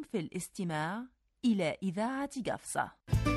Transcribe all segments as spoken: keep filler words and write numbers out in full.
في الاستماع إلى إذاعة قفصة.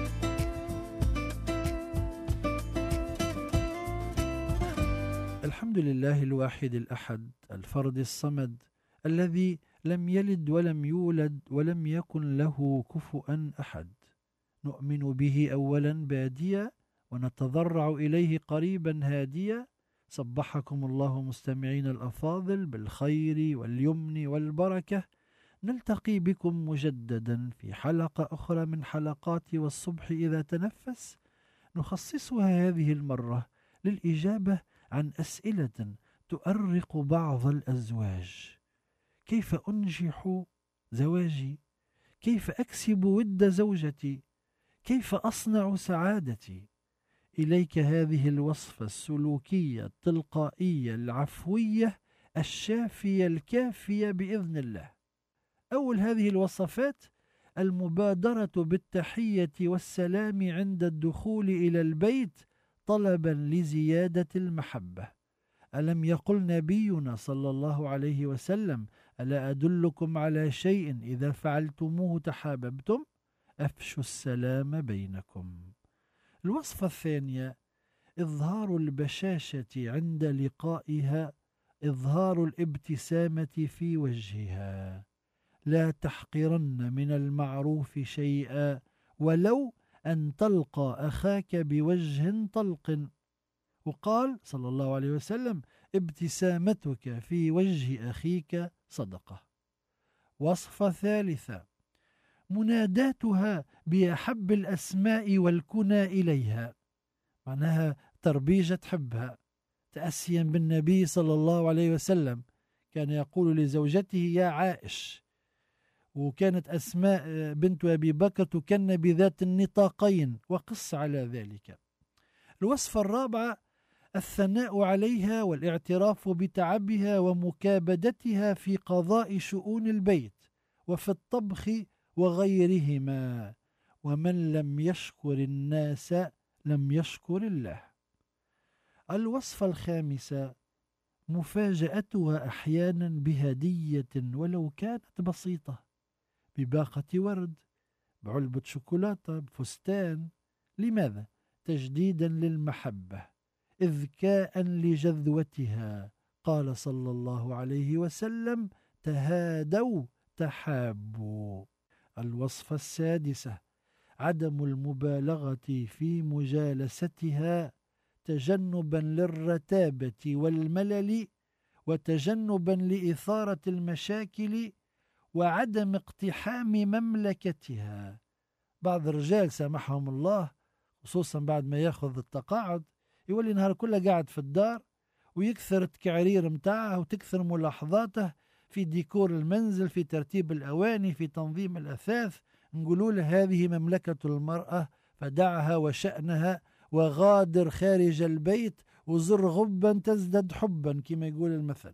الحمد لله الواحد الأحد الفرد الصمد الذي لم يلد ولم يولد ولم يكن له كفؤا أحد. نؤمن به أولا باديا ونتضرع إليه قريبا هاديا. صبحكم الله مستمعين الأفاضل بالخير واليمن والبركة. نلتقي بكم مجددا في حلقة أخرى من حلقات والصبح إذا تنفس، نخصصها هذه المرة للإجابة عن أسئلة تؤرق بعض الأزواج. كيف أنجح زواجي؟ كيف أكسب ود زوجتي؟ كيف أصنع سعادتي؟ إليك هذه الوصفة السلوكية التلقائية العفوية الشافية الكافية بإذن الله. أول هذه الوصفات المبادرة بالتحية والسلام عند الدخول إلى البيت طلبا لزيادة المحبة. ألم يقل نبينا صلى الله عليه وسلم: ألا أدلكم على شيء إذا فعلتموه تحاببتم؟ أفشوا السلام بينكم. الوصفة الثانية إظهار البشاشة عند لقائها، إظهار الابتسامة في وجهها. لا تحقرن من المعروف شيئا ولو أن تلقى أخاك بوجه طلق. وقال صلى الله عليه وسلم: ابتسامتك في وجه أخيك صدقة. وصفة ثالثة مناداتها بأحب الأسماء والكنى إليها، معناها تربيجة تحبها تأسيا بالنبي صلى الله عليه وسلم، كان يقول لزوجته يا عائش. وكانت أسماء بنت أبي بكر تكن بذات النطاقين، وقص على ذلك. الوصفة الرابعة الثناء عليها والاعتراف بتعبها ومكابدتها في قضاء شؤون البيت وفي الطبخ وغيرهما. ومن لم يشكر الناس لم يشكر الله. الوصفة الخامسة مفاجأتها أحيانا بهدية ولو كانت بسيطة، بباقة ورد، بعلبة شوكولاتة، بفستان. لماذا؟ تجديدا للمحبة، إذكاء لجذوتها. قال صلى الله عليه وسلم: تهادوا تحابوا. الوصفة السادسة عدم المبالغة في مجالستها، تجنبا للرتابة والملل وتجنبا لإثارة المشاكل وعدم اقتحام مملكتها. بعض الرجال سامحهم الله خصوصا بعد ما ياخذ التقاعد يولي نهار كله قاعد في الدار ويكثر التكعرير متاعه وتكثر ملاحظاته في ديكور المنزل، في ترتيب الأواني، في تنظيم الأثاث. نقولوا له هذه مملكة المرأة فدعها وشأنها وغادر خارج البيت وزر غبا تزدد حبا كما يقول المثل.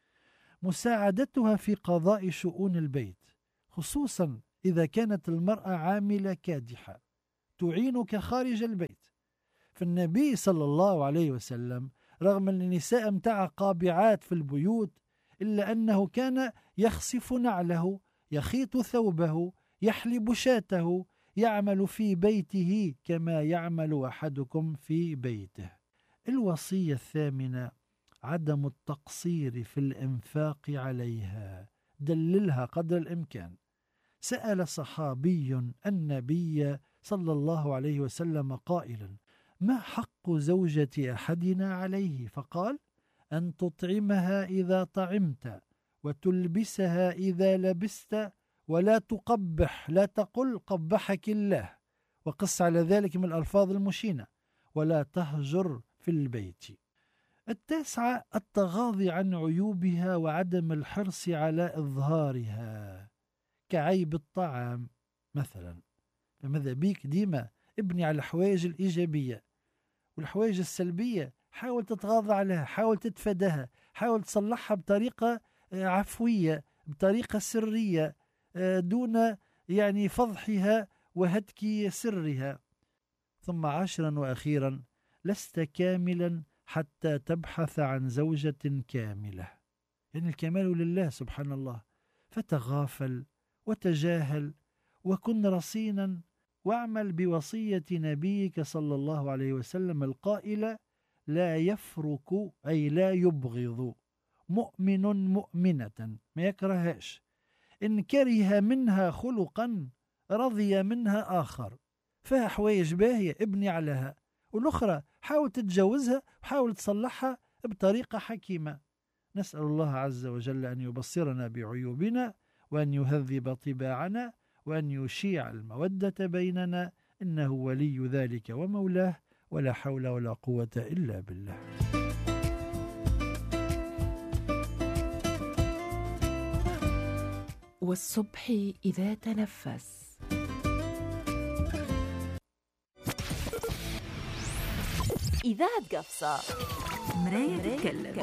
مساعدتها في قضاء شؤون البيت، خصوصا إذا كانت المرأة عاملة كادحة تعينك خارج البيت. فالنبي صلى الله عليه وسلم رغم أن النساء متاع قابعات في البيوت إلا أنه كان يخصف نعله، يخيط ثوبه، يحلب شاته، يعمل في بيته كما يعمل أحدكم في بيته. الوصية الثامنة عدم التقصير في الإنفاق عليها، دللها قدر الإمكان. سأل صحابي النبي صلى الله عليه وسلم قائلا: ما حق زوجة أحدنا عليه؟ فقال: أن تطعمها إذا طعمت وتلبسها إذا لبست ولا تقبح، لا تقل قبحك الله، وقص على ذلك من الألفاظ المشينة، ولا تهجر في البيت. التاسعة التغاضي عن عيوبها وعدم الحرص على إظهارها، كعيب الطعام مثلا. فماذا بيك ديما ابني على الحوايج الإيجابية، والحوايج السلبية حاول تتغاضى عليها، حاول تتفاداها، حاول تصلحها بطريقة عفوية، بطريقة سرية، دون يعني فضحها وهتك سرها. ثم عشرا وأخيرا لست كاملا حتى تبحث عن زوجة كاملة، يعني الكمال لله سبحان الله. فتغافل وتجاهل وكن رصينا، واعمل بوصية نبيك صلى الله عليه وسلم القائلة: لا يفرك أي لا يبغض مؤمن مؤمنة، ما يكرهاش، إن كره منها خلقا رضي منها آخر. فيها حوايج باهية ابني عليها، والأخرى حاول تتجاوزها وحاول تصلحها بطريقة حكيمة. نسأل الله عز وجل أن يبصرنا بعيوبنا، وأن يهذب طباعنا، وأن يشيع المودة بيننا، إنه ولي ذلك ومولاه، ولا حول ولا قوة إلا بالله. والصبح إذا تنفس. إذاعة قفصة، مراية تتكلم.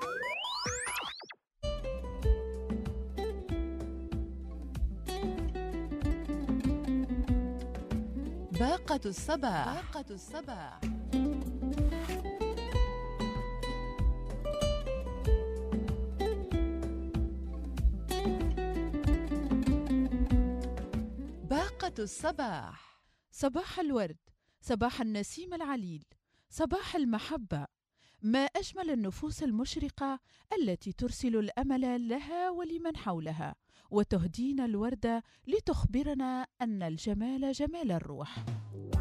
باقة الصباح. باقة الصباح. باقة الصباح. صباح الورد، صباح النسيم العليل، صباح المحبة. ما أجمل النفوس المشرقة التي ترسل الأمل لها ولمن حولها، وتهدينا الوردة لتخبرنا أن الجمال جمال الروح.